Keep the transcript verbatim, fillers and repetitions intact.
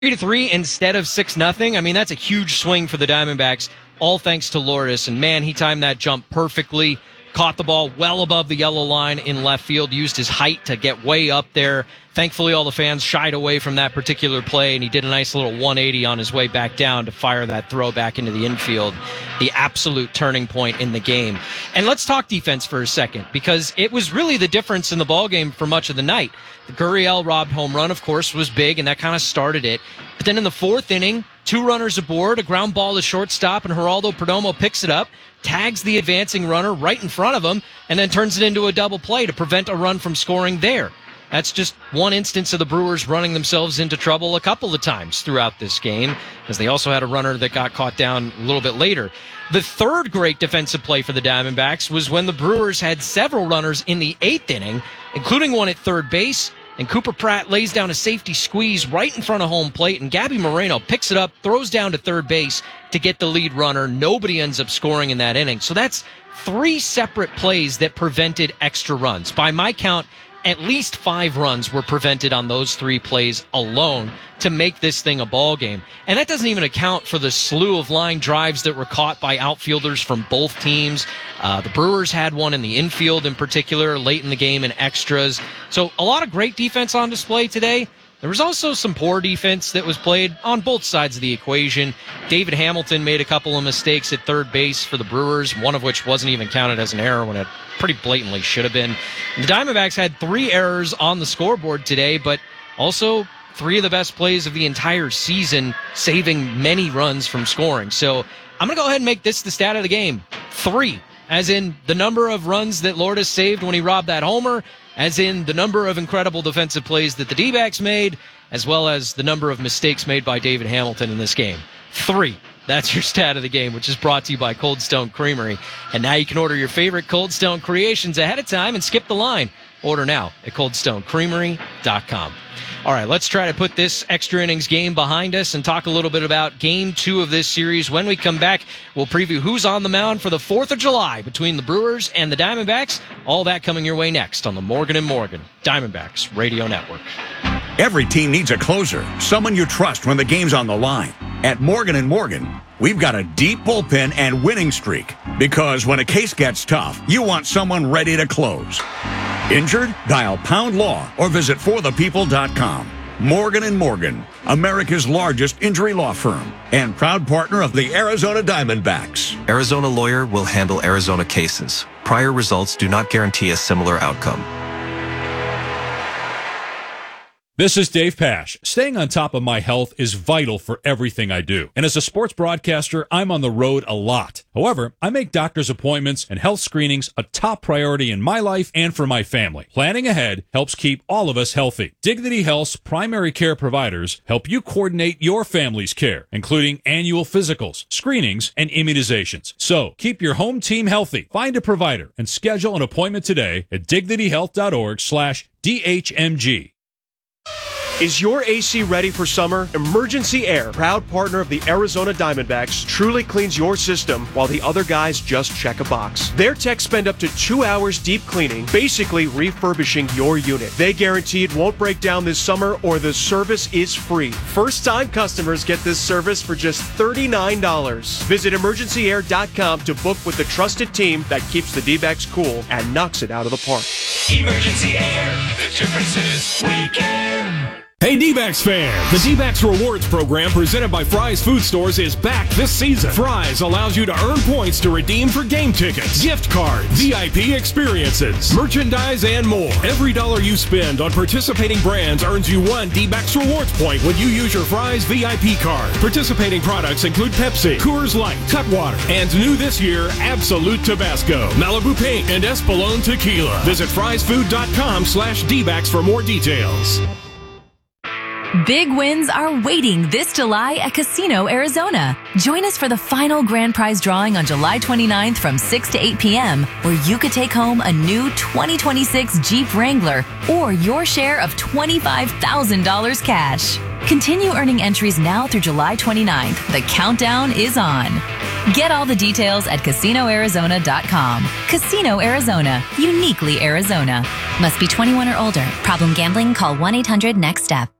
Three to three instead of six nothing. I mean, that's a huge swing for the Diamondbacks, all thanks to Lourdes. And man, he timed that jump perfectly. Caught the ball well above the yellow line in left field, used his height to get way up there. Thankfully, all the fans shied away from that particular play, and he did a nice little one eighty on his way back down to fire that throw back into the infield, the absolute turning point in the game. And let's talk defense for a second, because it was really the difference in the ballgame for much of the night. The Gurriel robbed home run, of course, was big, and that kind of started it. But then in the fourth inning, two runners aboard, a ground ball to shortstop, and Geraldo Perdomo picks it up, tags the advancing runner right in front of him, and then turns it into a double play to prevent a run from scoring there. That's just one instance of the Brewers running themselves into trouble a couple of times throughout this game, as they also had a runner that got caught down a little bit later. The third great defensive play for the Diamondbacks was when the Brewers had several runners in the eighth inning, including one at third base, and Cooper Pratt lays down a safety squeeze right in front of home plate, and Gabby Moreno picks it up, throws down to third base to get the lead runner. Nobody ends up scoring in that inning. So that's three separate plays that prevented extra runs. By my count, at least five runs were prevented on those three plays alone to make this thing a ball game. And that doesn't even account for the slew of line drives that were caught by outfielders from both teams. Uh, the Brewers had one in the infield in particular late in the game in extras. So a lot of great defense on display today. There was also some poor defense that was played on both sides of the equation. David Hamilton made a couple of mistakes at third base for the Brewers, one of which wasn't even counted as an error when it pretty blatantly should have been. The Diamondbacks had three errors on the scoreboard today, but also three of the best plays of the entire season, saving many runs from scoring. So I'm going to go ahead and make this the stat of the game. Three, as in the number of runs that Lourdes saved when he robbed that homer, as in the number of incredible defensive plays that the D-backs made, as well as the number of mistakes made by David Hamilton in this game. Three. That's your stat of the game, which is brought to you by Cold Stone Creamery. And now you can order your favorite Cold Stone creations ahead of time and skip the line. Order now at cold stone creamery dot com. All right, let's try to put this extra innings game behind us and talk a little bit about game two of this series. When we come back, we'll preview who's on the mound for the fourth of July between the Brewers and the Diamondbacks. All that coming your way next on the Morgan and Morgan Diamondbacks Radio Network. Every team needs a closer, someone you trust when the game's on the line. At Morgan and Morgan, we've got a deep bullpen and winning streak, because when a case gets tough, you want someone ready to close. Injured? Dial Pound Law or visit for the people dot com. Morgan and Morgan, America's largest injury law firm and proud partner of the Arizona Diamondbacks. Arizona Lawyer will handle Arizona cases. Prior results do not guarantee a similar outcome. This is Dave Pasch. Staying on top of my health is vital for everything I do. And as a sports broadcaster, I'm on the road a lot. However, I make doctor's appointments and health screenings a top priority in my life and for my family. Planning ahead helps keep all of us healthy. Dignity Health's primary care providers help you coordinate your family's care, including annual physicals, screenings, and immunizations. So, keep your home team healthy. Find a provider and schedule an appointment today at dignity health dot org slash D H M G. Is your A C ready for summer? Emergency Air, proud partner of the Arizona Diamondbacks, truly cleans your system while the other guys just check a box. Their techs spend up to two hours deep cleaning, basically refurbishing your unit. They guarantee it won't break down this summer or the service is free. First-time customers get this service for just thirty-nine dollars. Visit emergency air dot com to book with the trusted team that keeps the D-backs cool and knocks it out of the park. Emergency Air, the difference is we care. Hey D-backs fans, the D-backs Rewards program presented by Fry's Food Stores is back this season. Fry's allows you to earn points to redeem for game tickets, gift cards, V I P experiences, merchandise, and more. Every dollar you spend on participating brands earns you one D-backs Rewards point when you use your Fry's V I P card. Participating products include Pepsi, Coors Light, Cutwater, and new this year, Absolute Tabasco, Malibu Pink, and Espolón Tequila. Visit fries food dot com slash D-backs for more details. Big wins are waiting this July at Casino Arizona. Join us for the final grand prize drawing on July twenty-ninth from six to eight p.m., where you could take home a new twenty twenty-six Jeep Wrangler or your share of twenty-five thousand dollars cash. Continue earning entries now through July twenty-ninth. The countdown is on. Get all the details at casino arizona dot com. Casino Arizona, uniquely Arizona. Must be twenty-one or older. Problem gambling? Call one eight hundred next step.